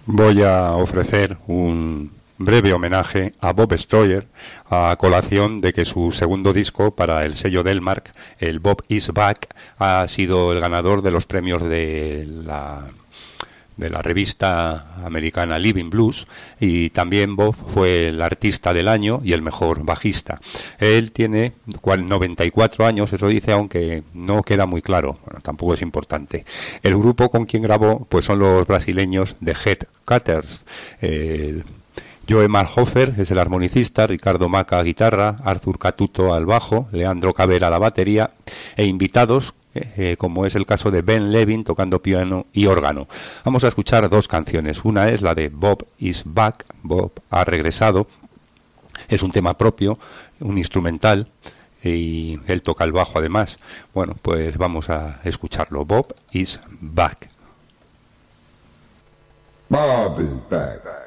Voy a ofrecer un breve homenaje a Bob Stoyer a colación de que su segundo disco para el sello Delmark, el Bob Is Back, ha sido el ganador de los premios de la revista americana Living Blues, y también Bob fue el artista del año y el mejor bajista. Él tiene 94 años, eso dice, aunque no queda muy claro. Bueno, tampoco es importante. El grupo con quien grabó pues son los brasileños The Headcutters. Joe Marhofer es el armonicista, Ricardo Maca guitarra, Arthur Catuto al bajo, Leandro Cabera a la batería, e invitados como es el caso de Ben Levin tocando piano y órgano. Vamos a escuchar dos canciones. Una es la de Bob Is Back, Bob ha regresado. Es un tema propio, un instrumental, y él toca el bajo además. Bueno, pues vamos a escucharlo. Bob Is Back. Bob is back.